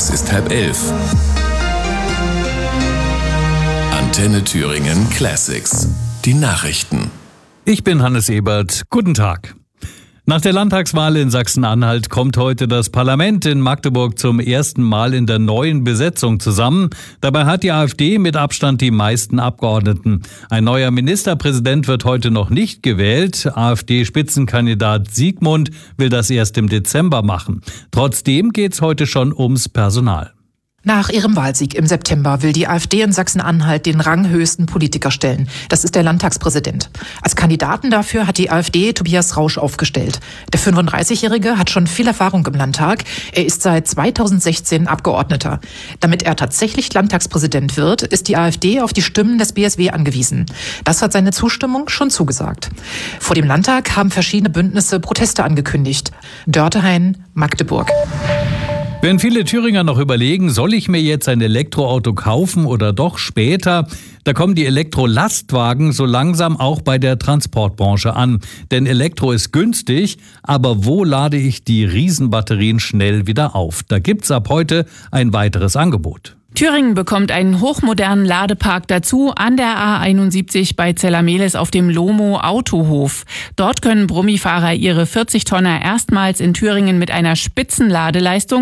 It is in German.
Es ist 10:30. Antenne Thüringen Classics. Die Nachrichten. Ich bin Hannes Ebert. Guten Tag. Nach der Landtagswahl in Sachsen-Anhalt kommt heute das Parlament in Magdeburg zum ersten Mal in der neuen Besetzung zusammen. Dabei hat die AfD mit Abstand die meisten Abgeordneten. Ein neuer Ministerpräsident wird heute noch nicht gewählt. AfD-Spitzenkandidat Siegmund will das erst im Dezember machen. Trotzdem geht's heute schon ums Personal. Nach ihrem Wahlsieg im September will die AfD in Sachsen-Anhalt den ranghöchsten Politiker stellen. Das ist der Landtagspräsident. Als Kandidaten dafür hat die AfD Tobias Rausch aufgestellt. Der 35-Jährige hat schon viel Erfahrung im Landtag. Er ist seit 2016 Abgeordneter. Damit er tatsächlich Landtagspräsident wird, ist die AfD auf die Stimmen des BSW angewiesen. Das hat seine Zustimmung schon zugesagt. Vor dem Landtag haben verschiedene Bündnisse Proteste angekündigt. Dörtehain, Magdeburg. Wenn viele Thüringer noch überlegen, soll ich mir jetzt ein Elektroauto kaufen oder doch später, da kommen die Elektrolastwagen so langsam auch bei der Transportbranche an. Denn Elektro ist günstig, aber wo lade ich die Riesenbatterien schnell wieder auf? Da gibt's ab heute ein weiteres Angebot. Thüringen bekommt einen hochmodernen Ladepark dazu an der A71 bei Zellameles auf dem Lomo Autohof. Dort können Brummifahrer ihre 40 Tonner erstmals in Thüringen mit einer Spitzenladeleistung